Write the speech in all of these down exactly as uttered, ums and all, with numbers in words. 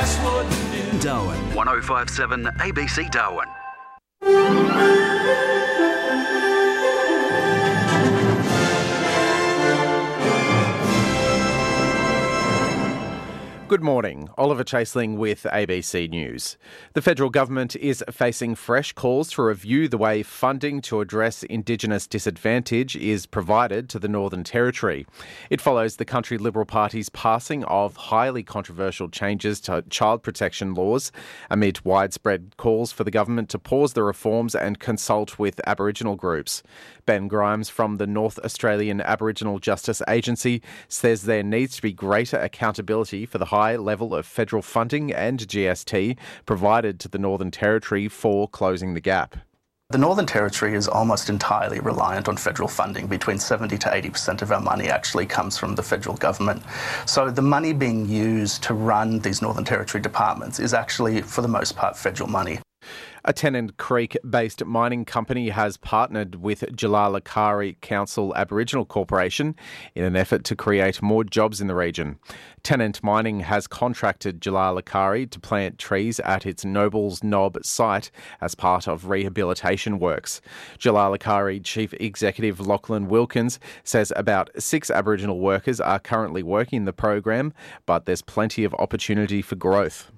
just wouldn't do. Darwin. one oh five point seven A B C Darwin. Good morning. Oliver Chaseling with A B C News. The federal government is facing fresh calls to review the way funding to address Indigenous disadvantage is provided to the Northern Territory. It follows the country Liberal Party's passing of highly controversial changes to child protection laws amid widespread calls for the government to pause the reforms and consult with Aboriginal groups. Ben Grimes from the North Australian Aboriginal Justice Agency says there needs to be greater accountability for the high high level of federal funding and G S T provided to the Northern Territory for closing the gap. The Northern Territory is almost entirely reliant on federal funding. Between seventy to eighty percent of our money actually comes from the federal government. So the money being used to run these Northern Territory departments is actually, for the most part, federal money. A Tennant Creek-based mining company has partnered with Jalalakari Council Aboriginal Corporation in an effort to create more jobs in the region. Tennant Mining has contracted Jalalakari to plant trees at its Nobles Knob site as part of rehabilitation works. Jalalakari Chief Executive Lachlan Wilkins says about six Aboriginal workers are currently working the program, but there's plenty of opportunity for growth.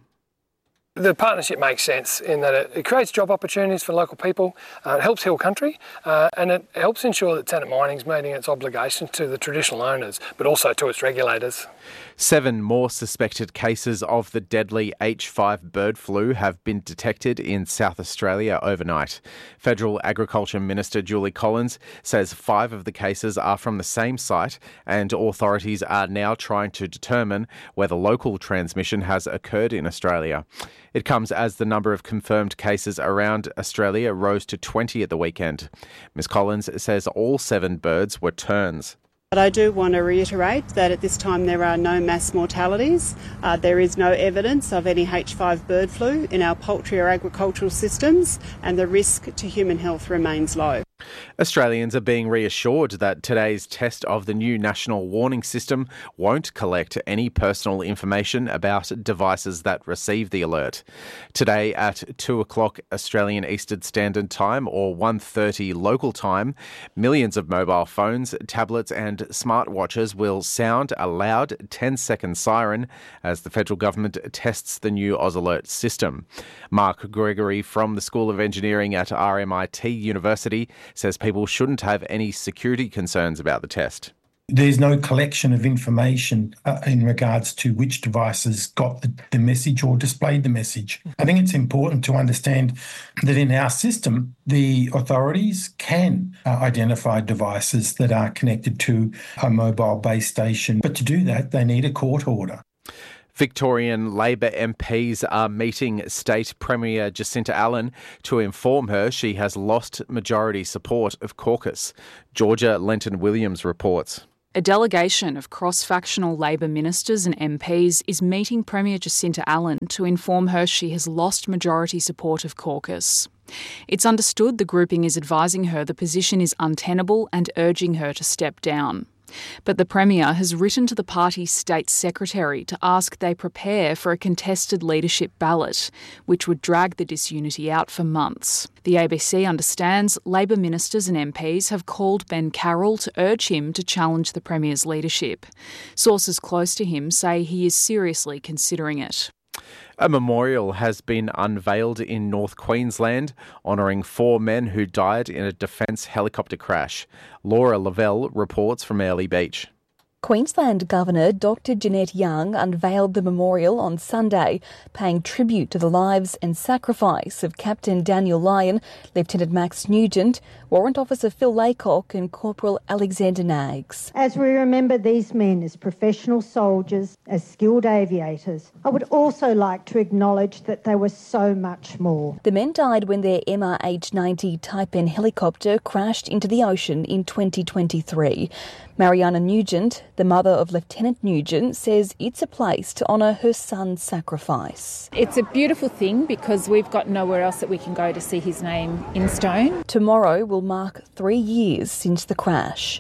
The partnership makes sense in that it, it creates job opportunities for local people, uh, it helps Hill Country, uh, and it helps ensure that Tennant Mining is meeting its obligations to the traditional owners, but also to its regulators. Seven more suspected cases of the deadly H five bird flu have been detected in South Australia overnight. Federal Agriculture Minister Julie Collins says five of the cases are from the same site, and authorities are now trying to determine whether local transmission has occurred in Australia. It comes as the number of confirmed cases around Australia rose to twenty at the weekend. Miz Collins says all seven birds were terns. But I do want to reiterate that at this time there are no mass mortalities. Uh, there is no evidence of any H five bird flu in our poultry or agricultural systems, and the risk to human health remains low. Australians are being reassured that today's test of the new national warning system won't collect any personal information about devices that receive the alert. Today at two o'clock Australian Eastern Standard Time or one thirty local time, millions of mobile phones, tablets and smartwatches will sound a loud ten-second siren as the federal government tests the new Oz Alert system. Mark Gregory from the School of Engineering at R M I T University says people shouldn't have any security concerns about the test. There's no collection of information uh, in regards to which devices got the, the message or displayed the message. I think it's important to understand that in our system, the authorities can uh, identify devices that are connected to a mobile base station, but to do that, they need a court order. Victorian Labor M Ps are meeting State Premier Jacinta Allan to inform her she has lost majority support of caucus. Georgia Lenton-Williams reports. A delegation of cross-factional Labor ministers and M Ps is meeting Premier Jacinta Allan to inform her she has lost majority support of caucus. It's understood the grouping is advising her the position is untenable and urging her to step down. But the Premier has written to the party's state secretary to ask they prepare for a contested leadership ballot, which would drag the disunity out for months. The A B C understands Labor ministers and M Ps have called Ben Carroll to urge him to challenge the Premier's leadership. Sources close to him say he is seriously considering it. A memorial has been unveiled in North Queensland honouring four men who died in a defence helicopter crash. Laura Lavelle reports from Airlie Beach. Queensland Governor Doctor Jeanette Young unveiled the memorial on Sunday, paying tribute to the lives and sacrifice of Captain Daniel Lyon, Lieutenant Max Nugent, Warrant Officer Phil Laycock and Corporal Alexander Nags. As we remember these men as professional soldiers, as skilled aviators, I would also like to acknowledge that they were so much more. The men died when their M R H ninety Type N helicopter crashed into the ocean in twenty twenty-three. Mariana Nugent, the mother of Lieutenant Nugent, says it's a place to honour her son's sacrifice. It's a beautiful thing because we've got nowhere else that we can go to see his name in stone. Tomorrow will mark three years since the crash.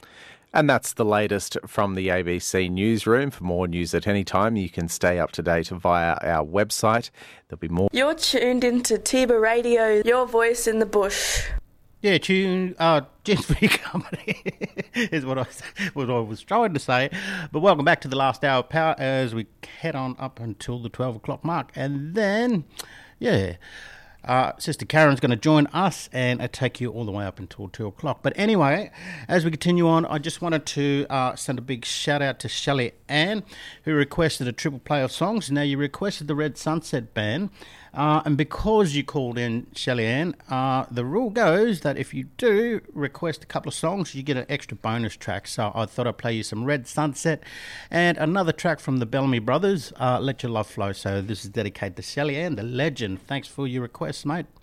And that's the latest from the A B C newsroom. For more news at any time, you can stay up to date via our website. There'll be more. You're tuned into Tiba Radio, your voice in the bush. Yeah, tune, uh, Gentry Company is what I, what I was trying to say. But welcome back to the last hour of power as we head on up until the twelve o'clock mark. And then, yeah, uh, Sister Karen's going to join us and uh, take you all the way up until two o'clock. But anyway, as we continue on, I just wanted to uh, send a big shout out to Shelley Ann, who requested a triple play of songs. Now, you requested the Red Sunset Band. Uh, and because you called in, Shelley Ann, uh, the rule goes that if you do request a couple of songs, you get an extra bonus track. So I thought I'd play you some Red Sunset and another track from the Bellamy Brothers, uh, Let Your Love Flow. So this is dedicated to Shelley Ann, the legend. Thanks for your request, mate.